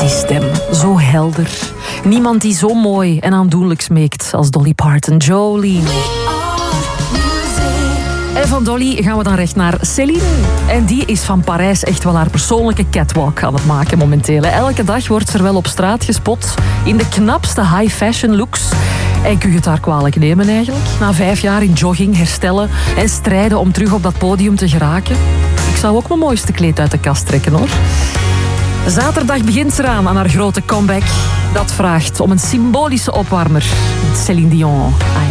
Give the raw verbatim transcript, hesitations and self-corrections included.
Die stem, zo helder. Niemand die zo mooi en aandoenlijk smeekt als Dolly Parton. Jolene. En van Dolly gaan we dan recht naar Céline. En die is van Parijs echt wel haar persoonlijke catwalk aan het maken momenteel. Elke dag wordt ze er wel op straat gespot in de knapste high fashion looks. En kun je het haar kwalijk nemen eigenlijk? Na vijf jaar in jogging, herstellen en strijden om terug op dat podium te geraken. Ik zou ook mijn mooiste kleed uit de kast trekken, hoor. Zaterdag begint ze eraan aan haar grote comeback. Dat vraagt om een symbolische opwarmer. Céline Dion.